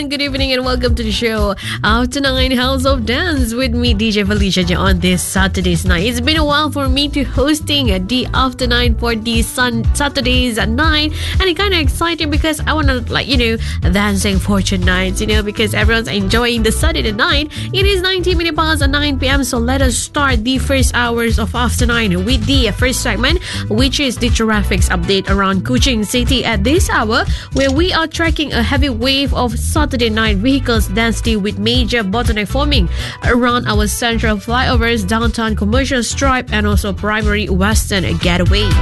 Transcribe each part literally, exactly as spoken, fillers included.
everyone. Good evening and welcome to the show. After nine House of Dance with me, D J Felicia, on this Saturday's night. It's been a while for me to hosting the After Nine for the sun Saturdays at nine, and it's kind of exciting because I want to, like, you know, dancing fortune nights, you know, because everyone's enjoying the Saturday night. It is nineteen minutes past nine p.m. So let us start the first hours of After Nine with the first segment, which is the traffic update around Kuching City at this hour, where we are tracking a heavy wave of Saturday night vehicles density with major bottleneck forming around our central flyovers, downtown commercial stripe, and also primary western getaways.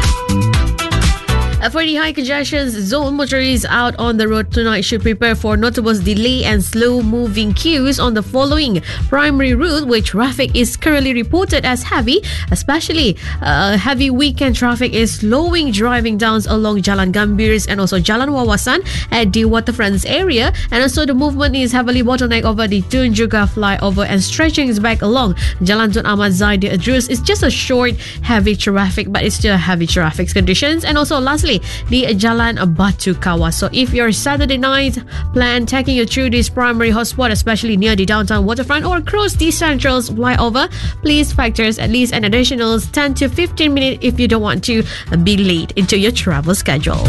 For the high congestion zone, motorists out on the road tonight should prepare for notable delay and slow-moving queues on the following primary route, where traffic is currently reported as heavy, especially uh, heavy weekend traffic is slowing driving downs along Jalan Gambirs and also Jalan Wawasan at the waterfront area, and also the movement is heavily bottleneck over the Tun Juga flyover and stretching back along Jalan Tun Ahmad Zaidi Adrus. It's just a short heavy traffic, but it's still heavy traffic conditions. And also lastly, the Jalan Batu Kawas. So if your Saturday night plan taking you through this primary hotspot, especially near the downtown waterfront or across the central's flyover, please factor at least an additional ten to fifteen minutes if you don't want to be late into your travel schedule.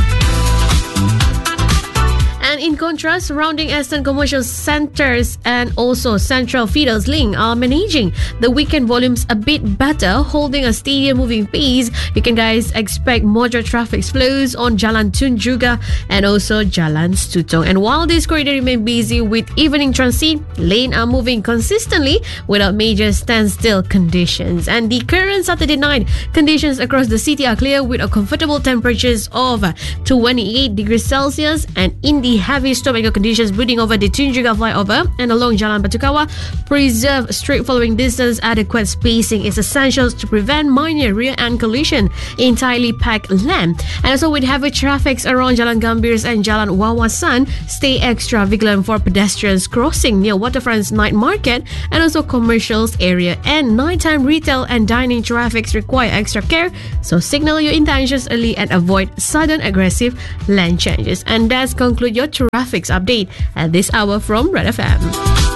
And in contrast, surrounding Eastern commercial centers and also Central Feeders Link are managing the weekend volumes a bit better, holding a steadier moving pace. You can guys expect moderate traffic flows on Jalan Tun Juga and also Jalan Stutong. And while this corridor remain busy with evening transit, lane are moving consistently without major standstill conditions. And the current Saturday night conditions across the city are clear with a comfortable temperatures of twenty-eight degrees Celsius, and in the heavy stop and go conditions brooding over the Tun Juga flyover and along Jalan Batu Kawas, preserve strict following distance. Adequate spacing is essential to prevent minor rear-end collision in entirely packed lane. And also with heavy traffic around Jalan Gambirs and Jalan Wawasan, stay extra vigilant for pedestrians crossing near Waterfront's night market and also commercials area. And nighttime retail and dining traffic require extra care, so signal your intentions early and avoid sudden aggressive lane changes. And that's conclude your traffic update at this hour from Red F M.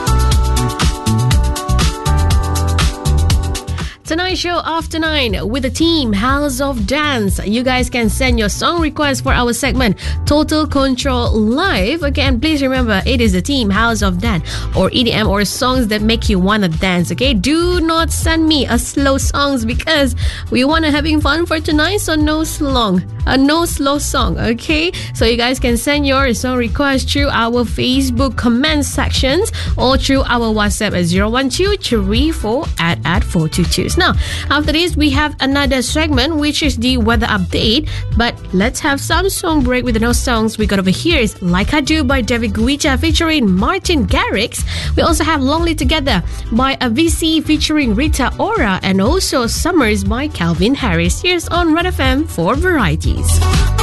Tonight's show After Nine with the team House of Dance. You guys can send your song requests for our segment Total Control Live. Again, please remember it is the team House of Dance or E D M or songs that make you wanna dance. Okay, do not send me a slow songs because we wanna having fun for tonight. So no slow, uh, no slow song. Okay, so you guys can send your song requests through our Facebook comment sections or through our WhatsApp at zero one two three four at at four two two. Now, after this, we have another segment, which is the weather update. But let's have some song break with the no songs we got over here. Is Like I Do by David Guetta featuring Martin Garrix. We also have Lonely Together by Avicii featuring Rita Ora, and also Summers by Calvin Harris. Here's on Red F M for varieties.